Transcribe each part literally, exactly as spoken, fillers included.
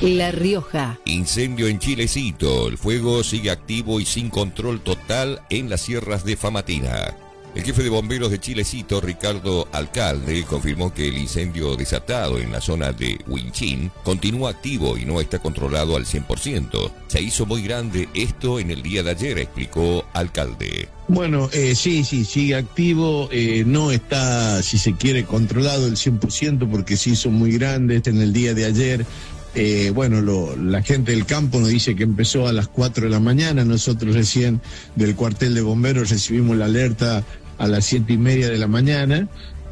La Rioja. Incendio en Chilecito. El fuego sigue activo y sin control total en las sierras de Famatina. El jefe de bomberos de Chilecito, Ricardo Alcalde, confirmó que el incendio desatado en la zona de Huinchín continúa activo y no está controlado al cien por ciento. Se hizo muy grande esto en el día de ayer, explicó Alcalde. Bueno, eh, sí, sí, sigue activo, eh, no está, si se quiere, controlado el cien por ciento porque se hizo muy grande este en el día de ayer. Eh, bueno, lo, la gente del campo nos dice que empezó a las cuatro de la mañana, nosotros recién del cuartel de bomberos recibimos la alerta a las siete y media de la mañana.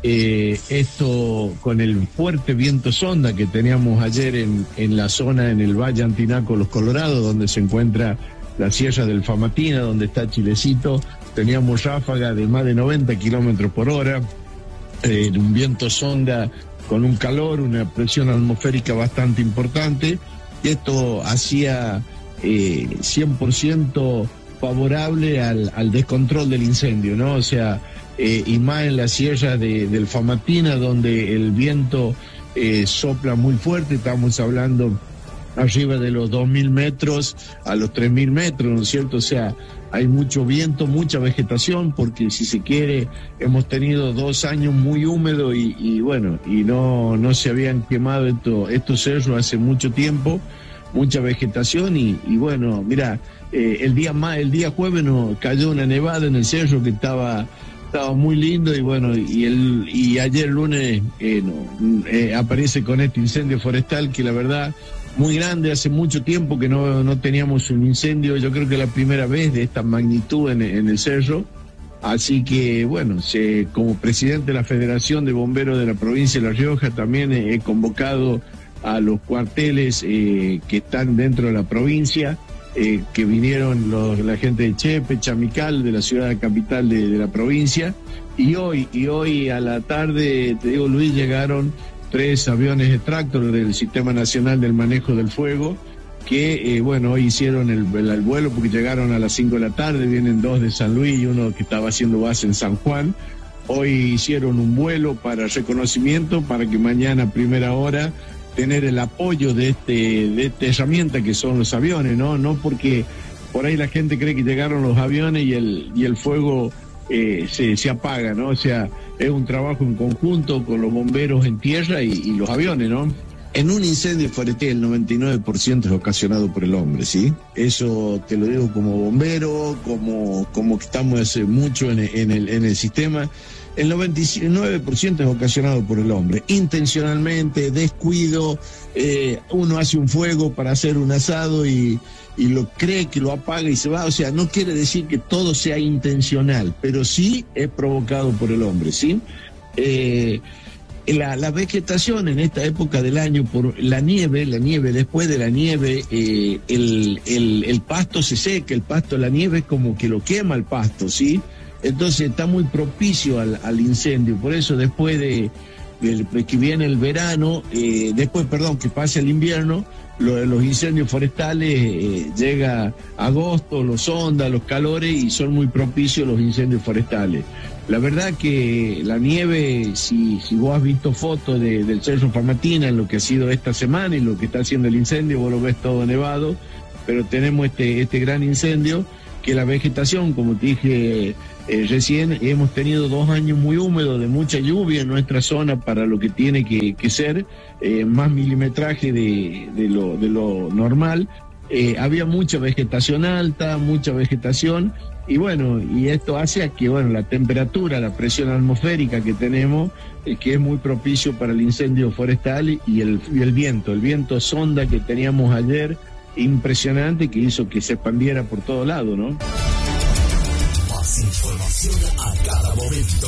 Eh, esto con el fuerte viento sonda que teníamos ayer en, en la zona, en el Valle Antinaco, Los Colorados, donde se encuentra la Sierra del Famatina, donde está Chilecito, teníamos ráfaga de más de noventa kilómetros por hora, eh, un viento sonda con un calor, una presión atmosférica bastante importante, y esto hacía eh, cien por ciento favorable al, al descontrol del incendio, ¿no? O sea, eh, y más en la sierra de, del Famatina, donde el viento eh, sopla muy fuerte, estamos hablando arriba de los dos mil metros a los tres mil metros, ¿no es cierto? O sea, hay mucho viento, mucha vegetación, porque si se quiere, hemos tenido dos años muy húmedos y, y bueno, y no, no se habían quemado esto, estos cerros hace mucho tiempo, mucha vegetación y, y bueno, mira, eh, el día más, el día jueves nos cayó una nevada en el cerro que estaba, estaba muy lindo y bueno, y el, y ayer lunes eh, no, eh, aparece con este incendio forestal que la verdad muy grande, hace mucho tiempo que no, no teníamos un incendio, yo creo que la primera vez de esta magnitud en, en el cerro, así que bueno, se, como presidente de la Federación de Bomberos de la provincia de La Rioja también he, he convocado a los cuarteles eh, que están dentro de la provincia, eh, que vinieron los, la gente de Chepe, Chamical, de la ciudad capital de, de la provincia, y hoy, y hoy a la tarde, te digo Luis, llegaron tres aviones extractor del Sistema Nacional del Manejo del Fuego, que, eh, bueno, hoy hicieron el, el, el vuelo porque llegaron a las cinco de la tarde, vienen dos de San Luis y uno que estaba haciendo base en San Juan. Hoy hicieron un vuelo para reconocimiento, para que mañana a primera hora tener el apoyo de este de esta herramienta que son los aviones, ¿no? No porque por ahí la gente cree que llegaron los aviones y el, y el fuego eh, se, se apaga, ¿no? O sea, es un trabajo en conjunto con los bomberos en tierra y, y los aviones, ¿no? En un incendio forestal el noventa y nueve por ciento es ocasionado por el hombre, ¿sí? Eso te lo digo como bombero, como, como que estamos hace mucho en el, en el, en el sistema. El noventa y nueve por ciento es ocasionado por el hombre, intencionalmente, descuido, eh, uno hace un fuego para hacer un asado y, y lo cree que lo apaga y se va, o sea, no quiere decir que todo sea intencional, pero sí es provocado por el hombre, ¿sí? Eh, la, la vegetación en esta época del año, por la nieve, la nieve, después de la nieve, eh, el, el, el pasto se seca, el pasto, la nieve es como que lo quema el pasto, ¿sí? Entonces está muy propicio al, al incendio, por eso después de, de, de que viene el verano, eh, después, perdón, que pase el invierno, lo, los incendios forestales, eh, llega agosto, los ondas, los calores y son muy propicios los incendios forestales. La verdad que la nieve, si, si vos has visto fotos de, del Cerro Famatina, en lo que ha sido esta semana y lo que está haciendo el incendio, vos lo ves todo nevado, pero tenemos este, este gran incendio, que la vegetación, como te dije eh, recién, hemos tenido dos años muy húmedos de mucha lluvia en nuestra zona para lo que tiene que, que ser, eh, más milimetraje de, de, lo, de lo normal. Eh, había mucha vegetación alta, mucha vegetación, y bueno, y esto hace a que, bueno, la temperatura, la presión atmosférica que tenemos, eh, que es muy propicio para el incendio forestal, y el, y el viento, el viento sonda que teníamos ayer, impresionante, que hizo que se expandiera por todo lado, ¿no? Más información a cada momento.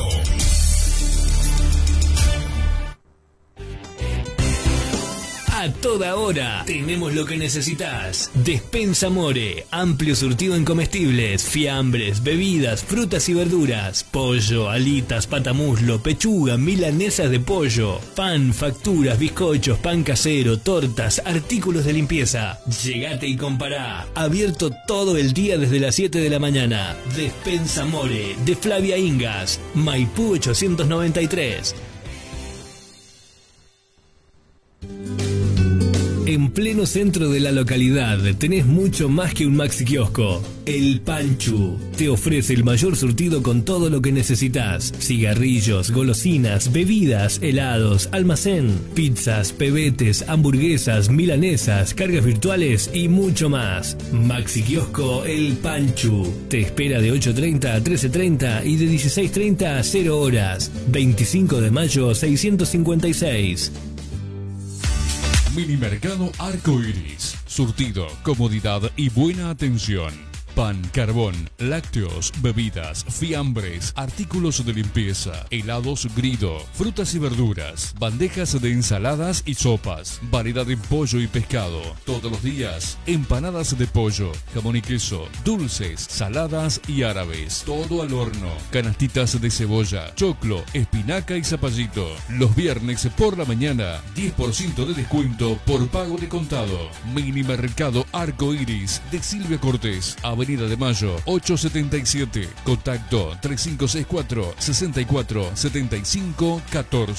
A toda hora tenemos lo que necesitas. Despensa More, amplio surtido en comestibles, fiambres, bebidas, frutas y verduras, pollo, alitas, patamuslo, pechuga, milanesas de pollo, pan, facturas, bizcochos, pan casero, tortas, artículos de limpieza. Llegate y compará. Abierto todo el día desde las siete de la mañana. Despensa More, de Flavia Ingas, Maipú ochocientos noventa y tres. En pleno centro de la localidad tenés mucho más que un maxi kiosco. El Panchu te ofrece el mayor surtido con todo lo que necesitas: cigarrillos, golosinas, bebidas, helados, almacén, pizzas, pebetes, hamburguesas, milanesas, cargas virtuales y mucho más. Maxi kiosco El Panchu te espera de ocho treinta a trece treinta y de dieciséis treinta a cero horas. veinticinco de mayo seiscientos cincuenta y seis. Minimercado Arco Iris. Surtido, comodidad y buena atención. Pan, carbón, lácteos, bebidas, fiambres, artículos de limpieza, helados Grido, frutas y verduras, bandejas de ensaladas y sopas, variedad de pollo y pescado. Todos los días, empanadas de pollo, jamón y queso, dulces, saladas y árabes. Todo al horno. Canastitas de cebolla, choclo, espinaca y zapallito. Los viernes por la mañana, diez por ciento de descuento por pago de contado. Minimercado Arco Iris de Silvia Cortés, Avenida de Mayo, ochocientos setenta y siete. Contacto tres cinco seis cuatro, seis cuatro siete cinco uno cuatro.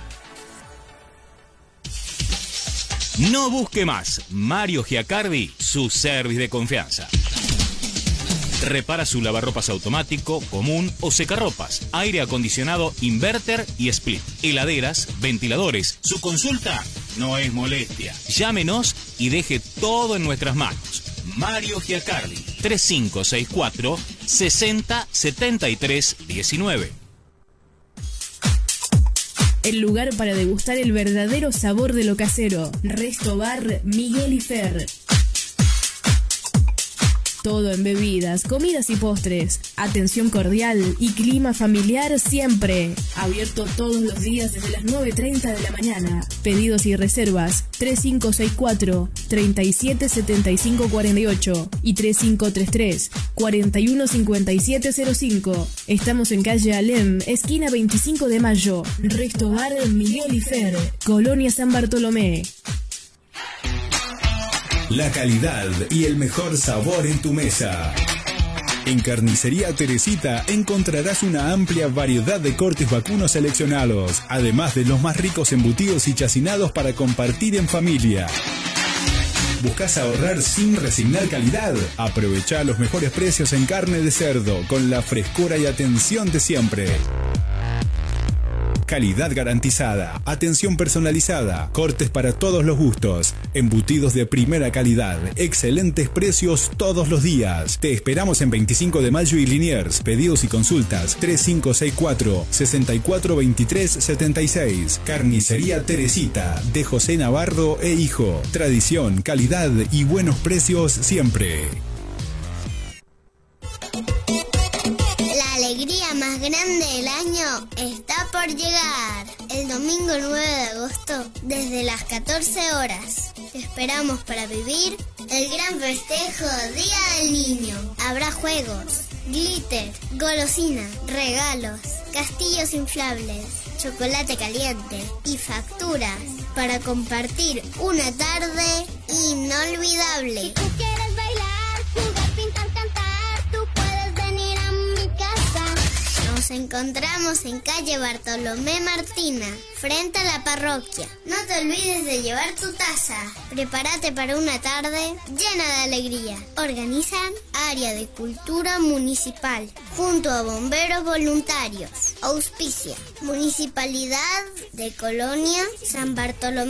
No busque más. Mario Giacardi, su service de confianza. Repara su lavarropas automático, común o secarropas, aire acondicionado, inverter y split, heladeras, ventiladores. Su consulta no es molestia. Llámenos y deje todo en nuestras manos. Mario Giacardi, tres cinco seis cuatro, sesenta setenta y tres diecinueve. El lugar para degustar el verdadero sabor de lo casero. Resto Bar Miguel y Fer. Todo en bebidas, comidas y postres. Atención cordial y clima familiar siempre. Abierto todos los días desde las nueve treinta de la mañana. Pedidos y reservas tres cinco seis cuatro, treinta y siete setenta y cinco cuarenta y ocho y tres cinco tres tres, cuarenta y uno cincuenta y siete cero cinco. Estamos en calle Alem, esquina veinticinco de mayo. Resto Bar Miguel y Fer, Colonia San Bartolomé. La calidad y el mejor sabor en tu mesa. En Carnicería Teresita encontrarás una amplia variedad de cortes vacunos seleccionados, además de los más ricos embutidos y chacinados para compartir en familia. ¿Buscas ahorrar sin resignar calidad? Aprovecha los mejores precios en carne de cerdo con la frescura y atención de siempre. Calidad garantizada, atención personalizada, cortes para todos los gustos, embutidos de primera calidad, excelentes precios todos los días. Te esperamos en veinticinco de mayo y Liniers. Pedidos y consultas tres cinco seis cuatro, seis cuatro dos tres siete seis. Carnicería Teresita, de José Navarro e Hijo. Tradición, calidad y buenos precios siempre. La alegría más grande del año está por llegar. El domingo nueve de agosto, desde las catorce horas. Te esperamos para vivir el gran festejo Día del Niño. Habrá juegos, glitter, golosinas, regalos, castillos inflables, chocolate caliente y facturas para compartir una tarde inolvidable. Si tú quieres bailar, jugar, pintar, cantar, tú puedes venir a mi casa. Nos encontramos en calle Bartolomé Martina, frente a la parroquia. No te olvides de llevar tu taza. Prepárate para una tarde llena de alegría. Organizan Área de Cultura Municipal, junto a bomberos voluntarios. Auspicia Municipalidad de Colonia San Bartolomé.